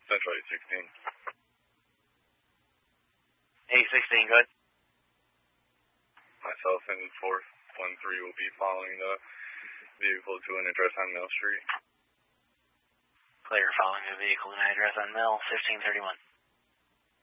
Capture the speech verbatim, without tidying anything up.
Central eight sixteen. eight sixteen, good. Myself and four one three will be following the vehicle to an address on Mill Street. Clear, following the vehicle to an address on Mill, fifteen thirty-one.